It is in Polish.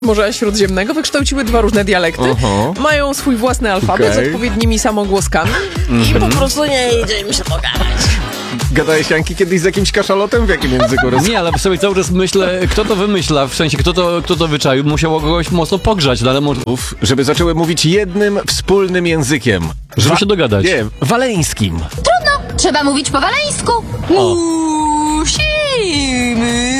Morza Śródziemnego wykształciły dwa różne dialekty. Mają swój własny alfabet z odpowiednimi samogłoskami i po prostu nie idzie im się dogadać. Gadałeś, Janki, kiedyś z jakimś kaszalotem? W jakim języku? Nie, ale sobie cały czas myślę, kto to wymyśla, w sensie kto to wyczaił, musiało kogoś mocno pogrzać, ale może... Żeby zaczęły mówić jednym wspólnym językiem. Żeby się dogadać. Nie, waleńskim. Trudno, trzeba mówić po waleńsku. Musimy